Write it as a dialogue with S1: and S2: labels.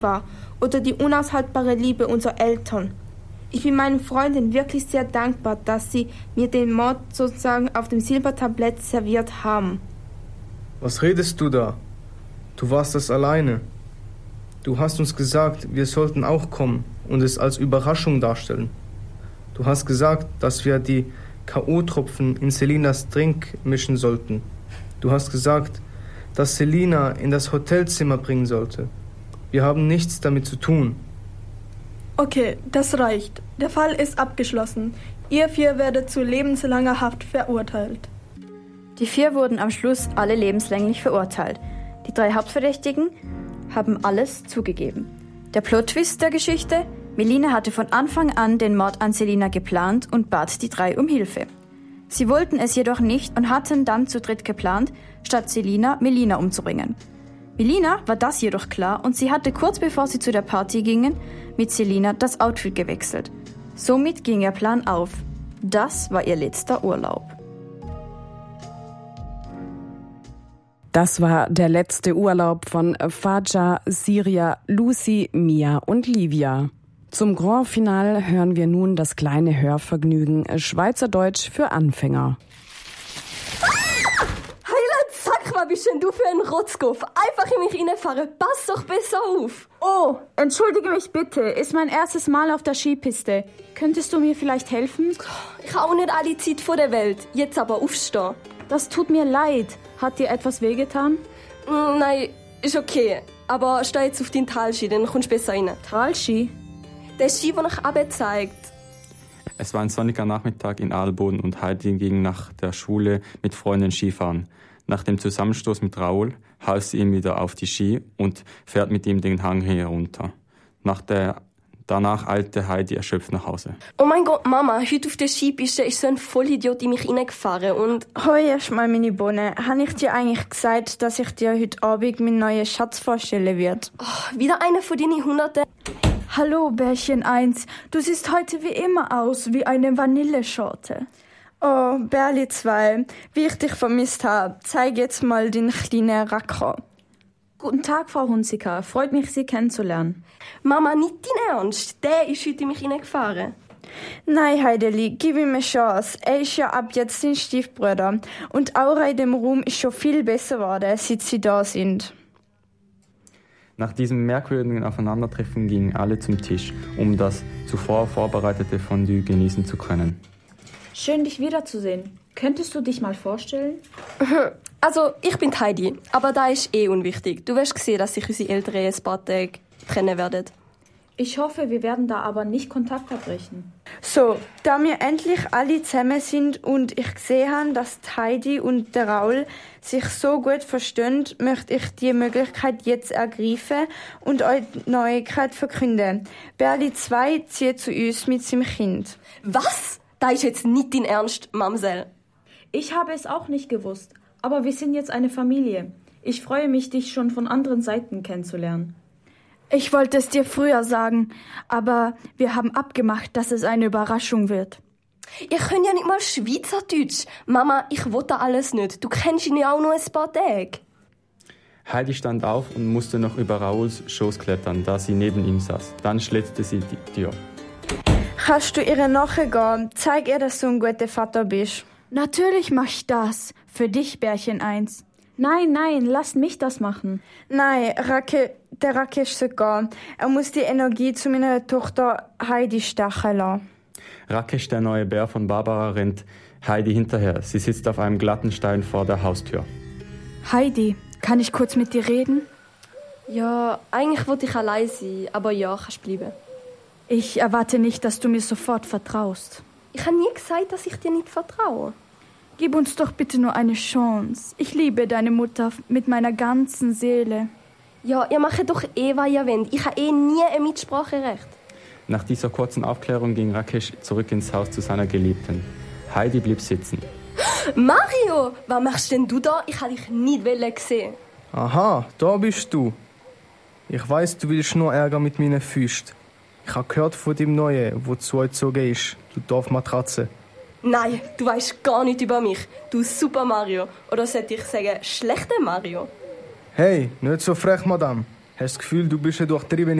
S1: war oder die unaushaltbare Liebe unserer Eltern. Ich bin meinen Freundin wirklich sehr dankbar, dass sie mir den Mord sozusagen auf dem Silbertablett serviert haben.
S2: Was redest du da? Du warst das alleine. Du hast uns gesagt, wir sollten auch kommen und es als Überraschung darstellen. Du hast gesagt, dass wir die K.O.-Tropfen in Selinas Drink mischen sollten. Du hast gesagt, dass Selina in das Hotelzimmer bringen sollte. Wir haben nichts damit zu tun.
S3: Okay, das reicht. Der Fall ist abgeschlossen. Ihr 4 werdet zu lebenslanger Haft verurteilt.
S4: Die 4 wurden am Schluss alle lebenslänglich verurteilt. Die 3 Hauptverdächtigen haben alles zugegeben. Der Plot-Twist der Geschichte: Melina hatte von Anfang an den Mord an Selina geplant und bat die 3 um Hilfe. Sie wollten es jedoch nicht und hatten dann zu dritt geplant, statt Selina Melina umzubringen. Melina war das jedoch klar und sie hatte kurz bevor sie zu der Party gingen, mit Selina das Outfit gewechselt. Somit ging ihr Plan auf. Das war ihr letzter Urlaub.
S5: Das war der letzte Urlaub von Faja, Siria, Lucy, Mia und Livia. Zum Grand Finale hören wir nun das kleine Hörvergnügen Schweizerdeutsch für Anfänger.
S6: Sag mal, bist denn du für ein Rotzkopf? Einfach in mich reinfahren, pass doch besser auf.
S1: Oh, entschuldige mich bitte, ist mein erstes Mal auf der Skipiste. Könntest du mir vielleicht helfen?
S6: Ich habe auch nicht alle Zeit von der Welt, jetzt aber aufstehen.
S1: Das tut mir leid. Hat dir etwas wehgetan?
S6: Nein, ist okay. Aber steh jetzt auf deinen Talski, dann kommst du besser rein.
S1: Talski?
S6: Der Ski, der nach Abbe zeigt.
S7: Es war ein sonniger Nachmittag in Adelboden und Heidi ging nach der Schule mit Freunden Skifahren. Nach dem Zusammenstoß mit Raoul half sie ihm wieder auf die Ski und fährt mit ihm den Hang herunter. Danach eilte Heidi erschöpft nach Hause.
S6: Oh mein Gott, Mama, heute auf der Skipiste ist so ein Vollidiot in mich reingefahren und...
S1: Hoi, erstmal meine Bohne. Habe ich dir eigentlich gesagt, dass ich dir heute Abend meinen neuen Schatz vorstellen werde?
S6: Oh, wieder einer von deinen Hunderten.
S1: Hallo, Bärchen 1. Du siehst heute wie immer aus, wie eine Vanilleschorte. Oh, Bärli 2, wie ich dich vermisst habe, zeig jetzt mal den kleinen Racker. Guten Tag, Frau Hunziker. Freut mich, Sie kennenzulernen.
S6: Mama, nicht dein Ernst. Der ist heute in mich reingefahren.
S1: Nein, Heideli, gib ihm eine Chance. Er ist ja ab jetzt dein Stiefbruder. Und Aura in dem Raum ist schon viel besser geworden, seit Sie da sind.
S7: Nach diesem merkwürdigen Aufeinandertreffen gingen alle zum Tisch, um das zuvor vorbereitete Fondue genießen zu können.
S1: Schön, dich wiederzusehen. Könntest du dich mal vorstellen?
S6: Also, ich bin Heidi, aber da ist unwichtig. Du wirst sehen, dass sich unsere Eltern ein paar Tage trennen werden.
S1: Ich hoffe, wir werden da aber nicht Kontakt abbrechen. So, da wir endlich alle zusammen sind und ich gesehen habe, dass Heidi und der Raoul sich so gut verstehen, möchte ich die Möglichkeit jetzt ergreifen und euch die Neuigkeit verkünden. Bärli 2 zieht zu uns mit seinem Kind.
S6: Was? Das ist jetzt nicht dein Ernst, Mamsell.
S1: Ich habe es auch nicht gewusst, aber wir sind jetzt eine Familie. Ich freue mich, dich schon von anderen Seiten kennenzulernen. Ich wollte es dir früher sagen, aber wir haben abgemacht, dass es eine Überraschung wird.
S6: Ihr könnt ja nicht mal Schweizerdeutsch. Mama, ich will das alles nicht. Du kennst ihn ja auch nur ein paar Tage.
S7: Heidi stand auf und musste noch über Rauls Schoß klettern, da sie neben ihm saß. Dann schlitzte sie die Tür.
S1: Kannst du ihr nachgehen? Zeig ihr, dass du ein guter Vater bist. Natürlich mach ich das. Für dich, Bärchen 1. Nein, lass mich das machen. Nein, der Rakesh soll gehen. Er muss die Energie zu meiner Tochter Heidi stacheln lassen.
S7: Rakesh, der neue Bär von Barbara, rennt Heidi hinterher. Sie sitzt auf einem glatten Stein vor der Haustür.
S1: Heidi, kann ich kurz mit dir reden?
S6: Ja, eigentlich wollte ich allein sein, aber ja, kannst bleiben.
S1: Ich erwarte nicht, dass du mir sofort vertraust.
S6: Ich habe nie gesagt, dass ich dir nicht vertraue.
S1: Gib uns doch bitte nur eine Chance. Ich liebe deine Mutter mit meiner ganzen Seele.
S6: Ja, ihr macht doch was ihr wollt. Ich habe nie ein Mitspracherecht.
S7: Nach dieser kurzen Aufklärung ging Rakesh zurück ins Haus zu seiner Geliebten. Heidi blieb sitzen.
S6: Mario, was machst denn du da? Ich habe dich nicht sehen.
S2: Aha, da bist du. Ich weiss, du willst nur Ärger mit meinen Füßen. Ich habe gehört von dem Neuen, wo zu euch gezogen ist. Du Dorfmatratze.
S6: Nein, du weißt gar nicht über mich. Du Super Mario. Oder sollte ich sagen, schlechter Mario?
S2: Hey, nicht so frech, Madame. Hast das Gefühl, du bist eine durchtriebene